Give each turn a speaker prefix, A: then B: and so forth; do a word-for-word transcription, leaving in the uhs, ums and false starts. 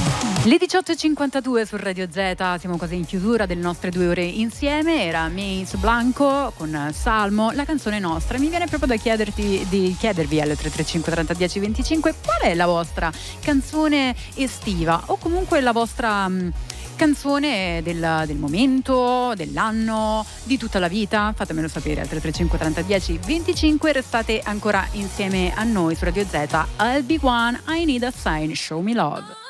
A: Le diciotto e cinquantadue su Radio Z, siamo quasi in chiusura delle nostre due ore insieme. Era Mace Blanco con Salmo, la canzone nostra. Mi viene proprio da chiederti, di chiedervi al tre tre cinque trenta dieci venticinque qual è la vostra canzone estiva o comunque la vostra mh, canzone del, del momento, dell'anno, di tutta la vita. Fatemelo sapere al tre tre cinque trenta dieci venticinque. Restate ancora insieme a noi su Radio Z. I'll be one, I need a sign, show me love.